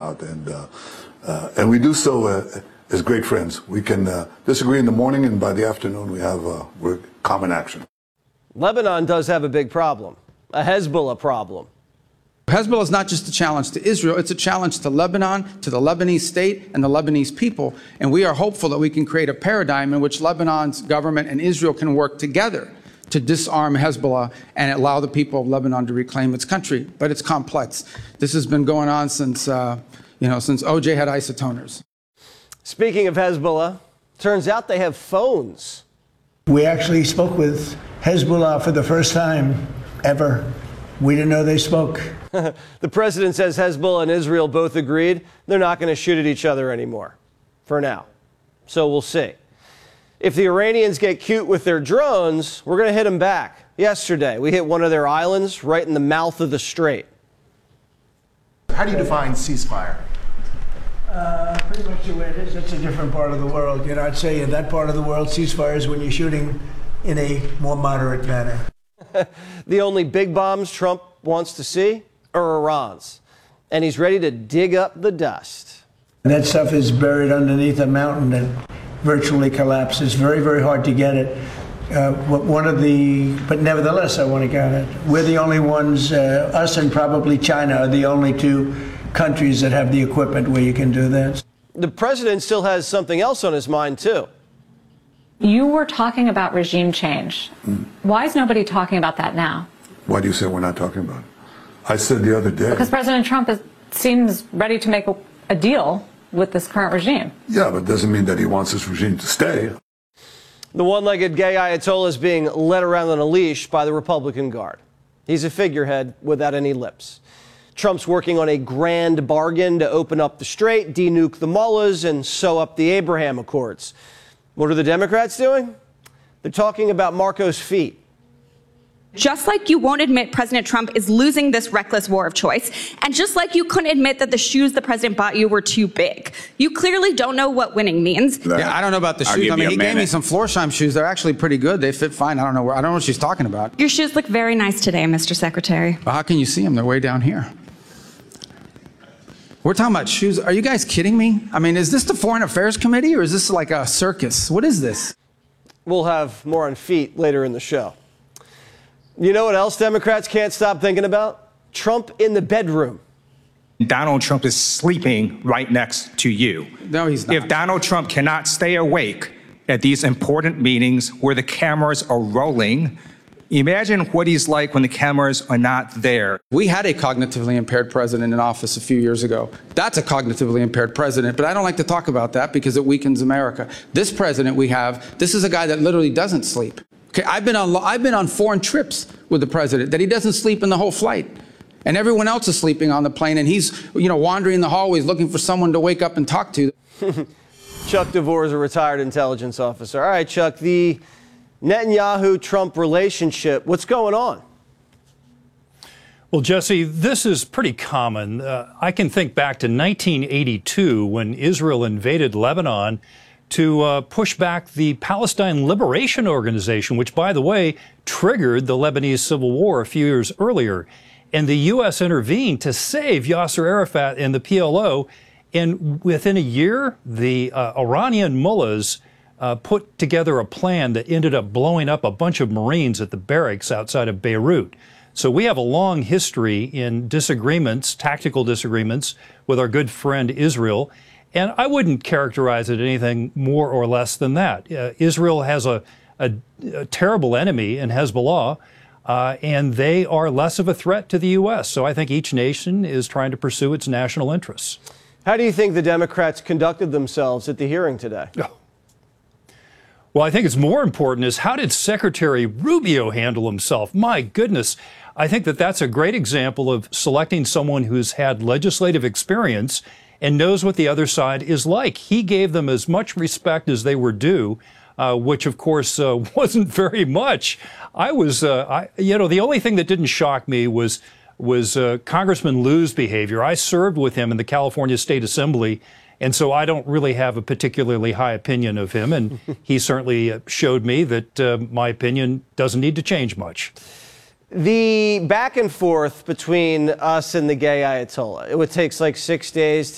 out, and we do so as great friends. We can disagree in the morning, and by the afternoon we have we're common action. Lebanon does have a big problem, a Hezbollah problem. Hezbollah is not just a challenge to Israel, it's a challenge to Lebanon, to the Lebanese state and the Lebanese people. And we are hopeful that we can create a paradigm in which Lebanon's government and Israel can work together to disarm Hezbollah and allow the people of Lebanon to reclaim its country. But it's complex. This has been going on since, since OJ had isotoners. Speaking of Hezbollah, turns out they have phones. We actually spoke with Hezbollah for the first time ever. We didn't know they spoke. The president says Hezbollah and Israel both agreed they're not going to shoot at each other anymore, for now. So we'll see. If the Iranians get cute with their drones, we're going to hit them back. Yesterday, we hit one of their islands right in the mouth of the strait. How do you define ceasefire? Pretty much the way it is. It's a different part of the world. You know, I'd say in that part of the world, ceasefire is when you're shooting in a more moderate manner. The only big bombs Trump wants to see are Iran's, and he's ready to dig up the dust. And that stuff is buried underneath a mountain that virtually collapses. Very, very hard to get it. But nevertheless, I want to get it. We're the only ones, us and probably China are the only two countries that have the equipment where you can do that. The president still has something else on his mind, too. You were talking about regime change. Why is nobody talking about that now? Why do you say we're not talking about it? I said the other day. Because President Trump seems ready to make a deal with this current regime. Yeah, but it doesn't mean that he wants this regime to stay. The one-legged gay Ayatollah is being led around on a leash by the Republican Guard. He's a figurehead without any lips. Trump's working on a grand bargain to open up the strait, denuke the mullahs, and sew up the Abraham Accords. What are the Democrats doing? They're talking about Marco's feet. Just like you won't admit President Trump is losing this reckless war of choice, and just like you couldn't admit that the shoes the president bought you were too big, you clearly don't know what winning means. Yeah, I don't know about the shoes. I mean, he gave me some Florsheim shoes. They're actually pretty good. They fit fine. I don't know what she's talking about. Your shoes look very nice today, Mr. Secretary. Well, how can you see them? They're way down here. We're talking about shoes. Are you guys kidding me? I mean, is this the Foreign Affairs Committee or is this like a circus? What is this? We'll have more on feet later in the show. You know what else Democrats can't stop thinking about? Trump in the bedroom. Donald Trump is sleeping right next to you. No, he's not. If Donald Trump cannot stay awake at these important meetings where the cameras are rolling, imagine what he's like when the cameras are not there. We had a cognitively impaired president in office a few years ago. That's a cognitively impaired president, but I don't like to talk about that because it weakens America. This president we have, this is a guy that literally doesn't sleep. Okay, I've been on foreign trips with the president that he doesn't sleep in the whole flight. And everyone else is sleeping on the plane, and he's, wandering the hallways looking for someone to wake up and talk to. Chuck DeVore is a retired intelligence officer. All right, Chuck, the Netanyahu-Trump relationship, what's going on? Well, Jesse, this is pretty common. I can think back to 1982 when Israel invaded Lebanon to push back the Palestine Liberation Organization, which, by the way, triggered the Lebanese Civil War a few years earlier. And the U.S. intervened to save Yasser Arafat and the PLO. And within a year, the Iranian mullahs put together a plan that ended up blowing up a bunch of Marines at the barracks outside of Beirut. So we have a long history in disagreements, tactical disagreements, with our good friend Israel. And I wouldn't characterize it anything more or less than that. Israel has a terrible enemy in Hezbollah, and they are less of a threat to the U.S. So I think each nation is trying to pursue its national interests. How do you think the Democrats conducted themselves at the hearing today? Well, I think it's more important is how did Secretary Rubio handle himself? My goodness, I think that's a great example of selecting someone who's had legislative experience and knows what the other side is like. He gave them as much respect as they were due, which, of course, wasn't very much. The only thing that didn't shock me was Congressman Liu's behavior. I served with him in the California State Assembly, and so I don't really have a particularly high opinion of him, and he certainly showed me that my opinion doesn't need to change much. The back and forth between us and the gay Ayatollah, it takes like 6 days